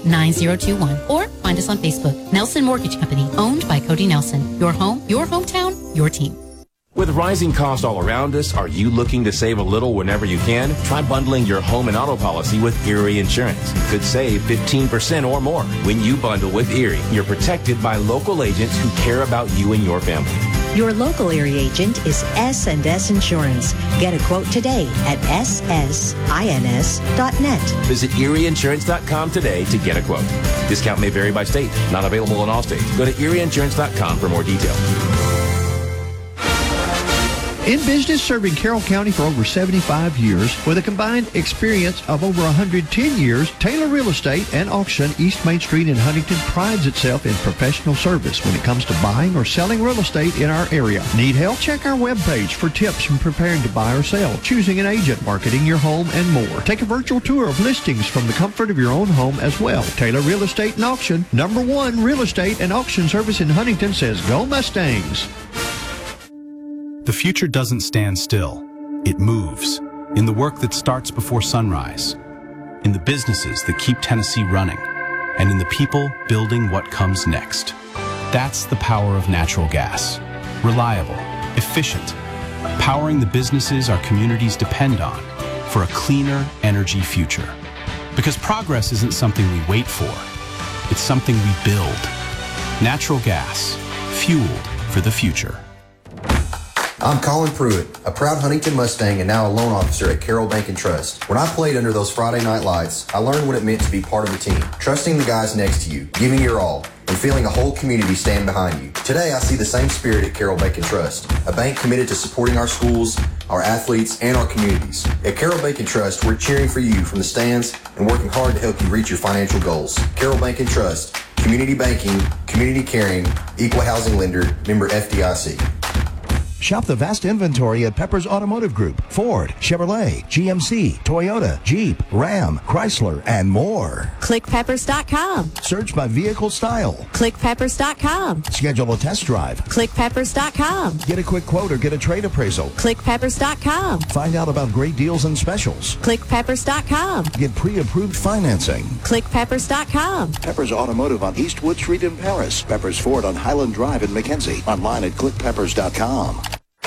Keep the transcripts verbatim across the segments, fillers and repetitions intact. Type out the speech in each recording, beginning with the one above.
nine zero two one or find us on Facebook. Nelson Mortgage Company, owned by Cody Nelson. Your home, your hometown, your team. With rising costs all around us, are you looking to save a little whenever you can? Try bundling your home and auto policy with Erie Insurance. You could save fifteen percent or more. When you bundle with Erie, you're protected by local agents who care about you and your family. Your local Erie agent is S and S Insurance. Get a quote today at S S ins dot net. Visit erie insurance dot com today to get a quote. Discount may vary by state. Not available in all states. Go to erie insurance dot com for more details. In business, serving Carroll County for over seventy-five years, with a combined experience of over one hundred ten years, Taylor Real Estate and Auction, East Main Street in Huntington, prides itself in professional service when it comes to buying or selling real estate in our area. Need help? Check our webpage for tips from preparing to buy or sell, choosing an agent, marketing your home, and more. Take a virtual tour of listings from the comfort of your own home as well. Taylor Real Estate and Auction, number one real estate and auction service in Huntington, says go Mustangs. The future doesn't stand still. It moves. In the work that starts before sunrise, in the businesses that keep Tennessee running, and in the people building what comes next. That's the power of natural gas. Reliable, efficient, powering the businesses our communities depend on for a cleaner energy future. Because progress isn't something we wait for. It's something we build. Natural gas, fueled for the future. I'm Colin Pruitt, a proud Huntington Mustang and now a loan officer at Carroll Bank and Trust. When I played under those Friday night lights, I learned what it meant to be part of a team, trusting the guys next to you, giving your all, and feeling a whole community stand behind you. Today, I see the same spirit at Carroll Bank and Trust, a bank committed to supporting our schools, our athletes, and our communities. At Carroll Bank and Trust, we're cheering for you from the stands and working hard to help you reach your financial goals. Carroll Bank and Trust, community banking, community caring, equal housing lender, member F D I C. Shop the vast inventory at Pepper's Automotive Group. Ford, Chevrolet, G M C, Toyota, Jeep, Ram, Chrysler, and more. click peppers dot com. Search by vehicle style. click peppers dot com. Schedule a test drive. click peppers dot com. Get a quick quote or get a trade appraisal. click peppers dot com. Find out about great deals and specials. click peppers dot com. Get pre-approved financing. click peppers dot com. Peppers Automotive on Eastwood Street in Paris. Peppers Ford on Highland Drive in McKenzie. Online at click peppers dot com.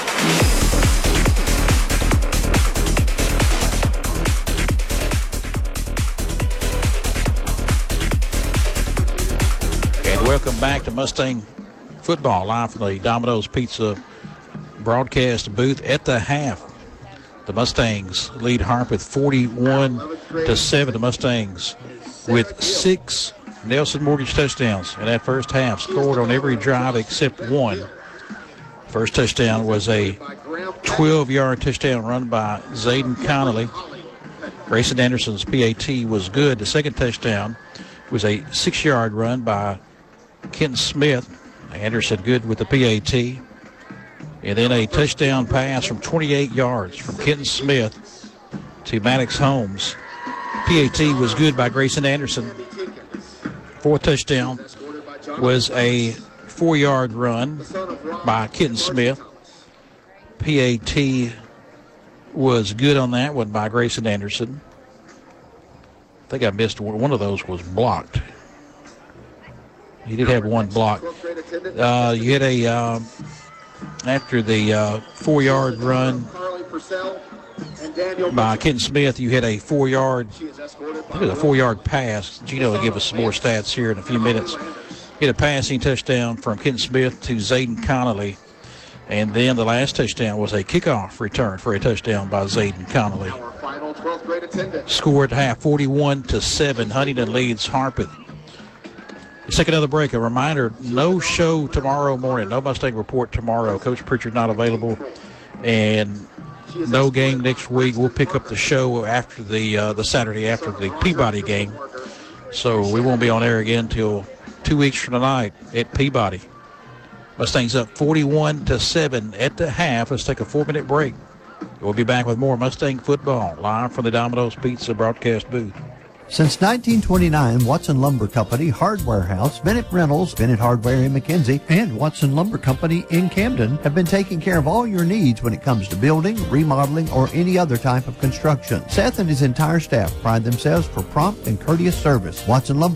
And welcome back to Mustang Football, live from the Domino's Pizza broadcast booth. At the half, the Mustangs lead Harpeth forty-one to seven. The Mustangs with six Nelson Mortgage touchdowns in that first half, scored on every drive except one. First touchdown was a twelve-yard touchdown run by Zayden Connolly. Grayson Anderson's P A T was good. The second touchdown was a six-yard run by Kenton Smith. Anderson good with the P A T. And then a touchdown pass from twenty-eight yards from Kenton Smith to Maddox Holmes. P A T was good by Grayson Anderson. Fourth touchdown was a four-yard run by Kenton Smith. P A T was good on that one by Grayson Anderson. I think I missed one. One of those was blocked. He did have one block. Uh, you had a, uh, after the uh, four-yard run by Kenton Smith, you had a four-yard, I think it was a four-yard pass. Gino will give us some more stats here in a few minutes. Hit a passing touchdown from Kenton Smith to Zayden Connolly. And then the last touchdown was a kickoff return for a touchdown by Zayden Connolly. Score at half, forty-one to seven. Huntington leads Harpeth. Let's take another break. A reminder, no show tomorrow morning. No Mustang Report tomorrow. Coach Pritchard not available. And no game next week. We'll pick up the show after the uh, the Saturday after the Peabody game. So we won't be on air again until two weeks from tonight at Peabody. Mustangs up forty-one to seven at the half. Let's take a four-minute break. We'll be back with more Mustang football live from the Domino's Pizza broadcast booth. Since nineteen twenty-nine, Watson Lumber Company, Hardware House, Bennett Rentals, Bennett Hardware in McKenzie, and Watson Lumber Company in Camden have been taking care of all your needs when it comes to building, remodeling, or any other type of construction. Seth and his entire staff pride themselves for prompt and courteous service. Watson Lumber